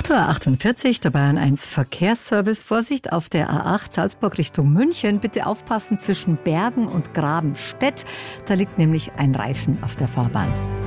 8:48 Uhr, der Bayern 1 Verkehrsservice. Vorsicht auf der A8 Salzburg Richtung München. Bitte aufpassen zwischen Bergen und Grabenstedt. Da liegt nämlich ein Reifen auf der Fahrbahn.